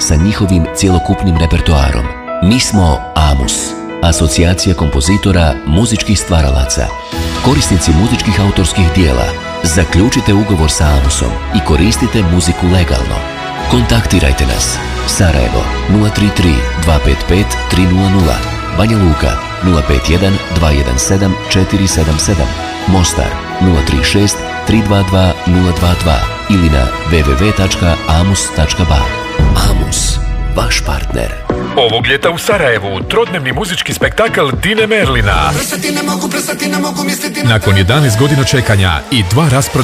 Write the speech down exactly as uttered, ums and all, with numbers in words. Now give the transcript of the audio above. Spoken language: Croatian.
sa njihovim cjelokupnim repertoarom. Mi smo Amus, asocijacija kompozitora muzičkih stvaralaca. Korisnici muzičkih autorskih dijela, zaključite ugovor sa Amusom i koristite muziku legalno. Kontaktirajte nas. Sarajevo nula tri tri dva pet pet tri nula nula, Banja Luka nula pet jedan dva jedan sedam četiri sedam sedam, Mostar nula tri šest tri dva dva nula dva dva ili na w w w tačka amus tačka ba. Amus, vaš partner. Ovog ljeta u Sarajevu trodnevni muzički spektakl Tine Merlina. Nakon jedanaest godina čekanja i dva rasprodaja